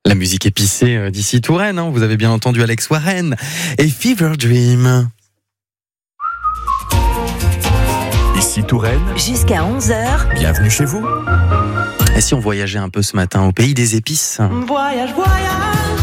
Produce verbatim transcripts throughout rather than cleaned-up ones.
La musique épicée d'ici Touraine, hein. Vous avez bien entendu Alex Warren et Fever Dream. Ici Touraine. Jusqu'à onze heures. Bienvenue chez vous. Et si on voyageait un peu ce matin au pays des épices ? Voyage, voyage.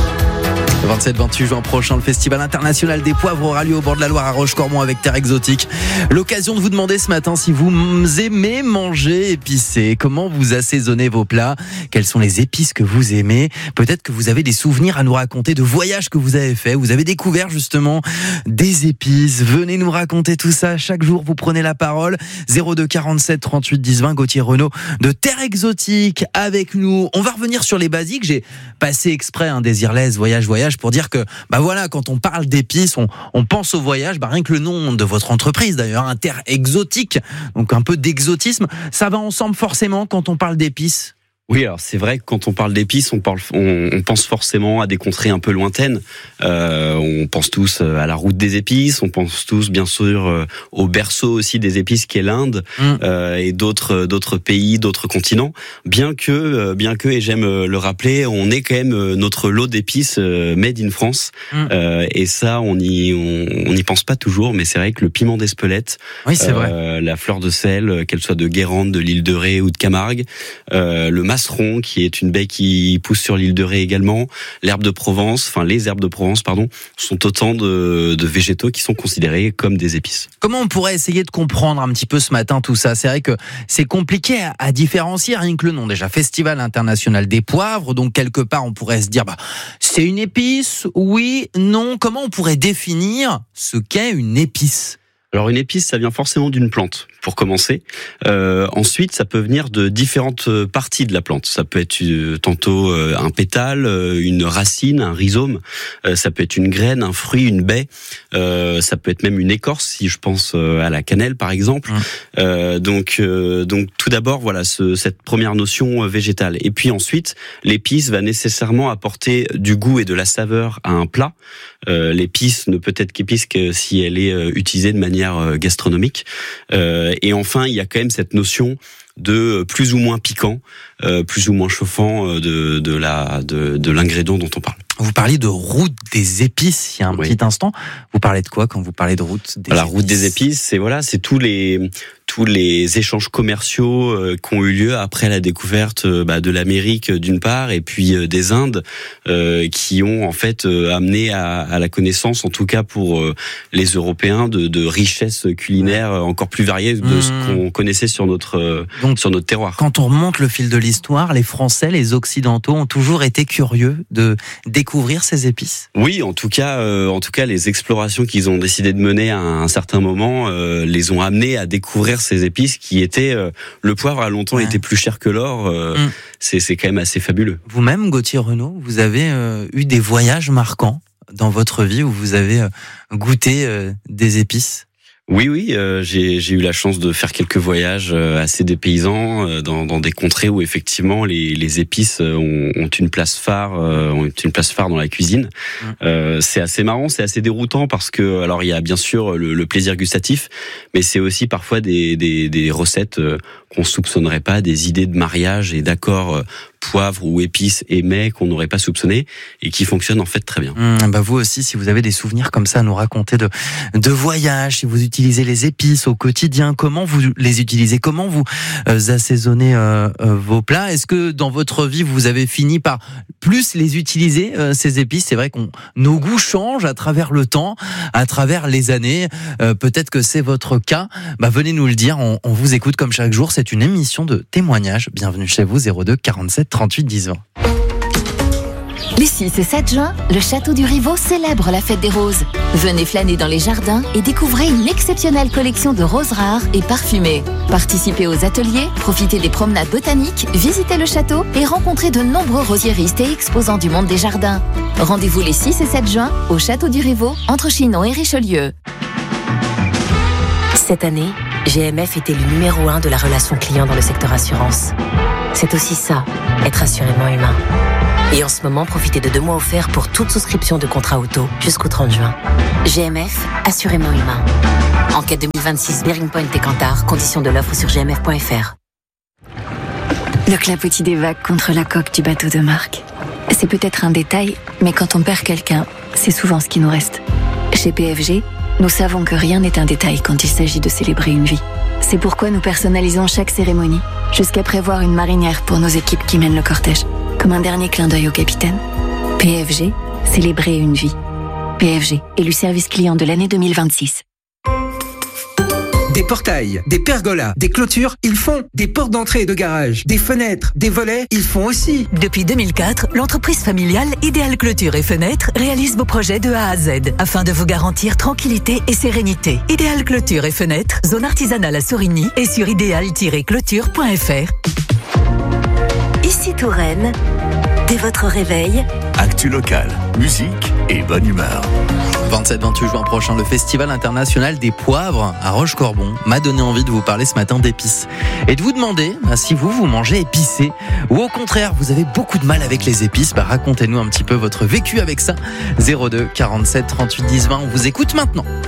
Le vingt-sept vingt-huit juin prochain, le Festival international des poivres aura lieu au bord de la Loire à Rochecormont avec Terre Exotique. L'occasion de vous demander ce matin si vous aimez manger épicé, comment vous assaisonnez vos plats, quelles sont les épices que vous aimez. Peut-être que vous avez des souvenirs à nous raconter de voyages que vous avez faits, vous avez découvert justement des épices. Venez nous raconter tout ça. Chaque jour, vous prenez la parole. zéro deux quarante-sept trente-huit dix vingt, Gauthier Renaud de Terre Exotique avec nous. On va revenir sur les basiques. J'ai passé exprès un Désirless voyage voyage pour dire que, bah voilà, quand on parle d'épices, on, on pense au voyage, bah rien que le nom de votre entreprise d'ailleurs, un Terre Exotique, donc un peu d'exotisme, ça va ensemble forcément quand on parle d'épices. Oui, alors c'est vrai que quand on parle d'épices, on, parle, on, on pense forcément à des contrées un peu lointaines. Euh, on pense tous à la route des épices, on pense tous bien sûr au berceau aussi des épices qui est l'Inde mmh. euh, et d'autres d'autres pays, d'autres continents. Bien que, bien que, et j'aime le rappeler, on est quand même notre lot d'épices made in France. Mmh. Euh, et ça, on y on n'y pense pas toujours, mais c'est vrai que le piment d'Espelette, oui, c'est euh, vrai. La fleur de sel, qu'elle soit de Guérande, de l'île de Ré ou de Camargue, euh, le masseron, qui est une baie qui pousse sur l'île de Ré également, l'herbe de Provence, enfin les herbes de Provence, pardon, sont autant de, de végétaux qui sont considérés comme des épices. Comment on pourrait essayer de comprendre un petit peu ce matin tout ça ? C'est vrai que c'est compliqué à, à différencier, rien que le nom. Déjà, Festival international des poivres, donc quelque part on pourrait se dire, bah c'est une épice, oui, non. Comment on pourrait définir ce qu'est une épice ? Alors une épice, ça vient forcément d'une plante, pour commencer. Euh, ensuite, ça peut venir de différentes parties de la plante. Ça peut être euh, tantôt euh, un pétale, euh, une racine, un rhizome. Euh, ça peut être une graine, un fruit, une baie. Euh, ça peut être même une écorce, si je pense euh, à la cannelle, par exemple. Mmh. Euh, donc, euh, donc tout d'abord, voilà, ce, cette première notion euh, végétale. Et puis ensuite, l'épice va nécessairement apporter du goût et de la saveur à un plat. Euh, l'épice ne peut être qu'épice que si elle est euh, utilisée de manière gastronomique. Euh, et enfin, il y a quand même cette notion de plus ou moins piquant, euh, plus ou moins chauffant de, de, la, de, de l'ingrédient dont on parle. Vous parliez de route des épices il y a un oui. petit instant. Vous parlez de quoi quand vous parlez de route des La épices ? route des épices, c'est voilà, c'est tous les tous les échanges commerciaux euh, qui ont eu lieu après la découverte euh, bah, de l'Amérique d'une part et puis euh, des Indes euh, qui ont en fait euh, amené à, à la connaissance, en tout cas pour euh, les Européens, de, de richesses culinaires euh, encore plus variées de mmh. ce qu'on connaissait sur notre euh, Donc, sur notre terroir. Quand on remonte le fil de l'histoire, les Français, les Occidentaux ont toujours été curieux de découvrir ces épices. Oui, en tout cas, euh, en tout cas, les explorations qu'ils ont décidé de mener à un certain moment euh, les ont amenés à découvrir ces épices qui étaient euh, le poivre a longtemps ouais. été plus cher que l'or. Euh, mm. C'est c'est quand même assez fabuleux. Vous-même, Gauthier Renaud, vous avez euh, eu des voyages marquants dans votre vie où vous avez euh, goûté euh, des épices? Oui, oui, euh, j'ai, j'ai eu la chance de faire quelques voyages euh, assez dépaysants euh, dans, dans des contrées où effectivement les, les épices ont, ont une place phare, euh, ont une place phare dans la cuisine. Mmh. Euh, c'est assez marrant, c'est assez déroutant parce que alors il y a bien sûr le, le plaisir gustatif, mais c'est aussi parfois des, des, des recettes euh, qu'on soupçonnerait pas, des idées de mariage et d'accords euh, poivre ou épices et mets qu'on n'aurait pas soupçonné et qui fonctionnent en fait très bien. Mmh, bah vous aussi, si vous avez des souvenirs comme ça à nous raconter de, de voyages, si vous utilisez les épices au quotidien, comment vous les utilisez, comment vous euh, assaisonnez euh, euh, vos plats, est-ce que dans votre vie vous avez fini par plus les utiliser, euh, ces épices? C'est vrai qu'on nos goûts changent à travers le temps, à travers les années, euh, peut-être que c'est votre cas, bah venez nous le dire, on, on vous écoute comme chaque jour, c'est une émission de témoignages, bienvenue chez vous, zéro deux quarante-sept trente-huit dix vingt. Les six et sept juin, le Château du Riveau célèbre la fête des roses. Venez flâner dans les jardins et découvrez une exceptionnelle collection de roses rares et parfumées. Participez aux ateliers, profitez des promenades botaniques, visitez le château et rencontrez de nombreux rosiéristes et exposants du monde des jardins. Rendez-vous les six et sept juin au Château du Riveau, entre Chinon et Richelieu. Cette année, G M F était le numéro un de la relation client dans le secteur assurance. C'est aussi ça, être assurément humain. Et en ce moment, profitez de deux mois offerts pour toute souscription de contrat auto jusqu'au trente juin. G M F, assurément humain. Enquête deux mille vingt-six, Bearing Point et Kantar, conditions de l'offre sur g m f point f r. Le clapotis des vagues contre la coque du bateau de Marc. C'est peut-être un détail, mais quand on perd quelqu'un, c'est souvent ce qui nous reste. Chez P F G, nous savons que rien n'est un détail quand il s'agit de célébrer une vie. C'est pourquoi nous personnalisons chaque cérémonie, jusqu'à prévoir une marinière pour nos équipes qui mènent le cortège, comme un dernier clin d'œil au capitaine. P F G, célébrer une vie. P F G, élu service client de l'année deux mille vingt-six. Des portails, des pergolas, des clôtures, ils font. Des portes d'entrée et de garage, des fenêtres, des volets, ils font aussi. Depuis deux mille quatre, l'entreprise familiale Idéal Clôture et Fenêtres réalise vos projets de A à Z afin de vous garantir tranquillité et sérénité. Idéal Clôture et Fenêtres, zone artisanale à Sorigny et sur idéal tiret clôture point f r. Ici Touraine, dès votre réveil, Actu locale, musique et bonne humeur. vingt-sept vingt-huit juin prochain, le Festival international des poivres à Rochecorbon m'a donné envie de vous parler ce matin d'épices et de vous demander bah, si vous, vous mangez épicé ou au contraire, vous avez beaucoup de mal avec les épices. Bah, racontez-nous un petit peu votre vécu avec ça. zéro deux quarante-sept trente-huit dix vingt, on vous écoute maintenant.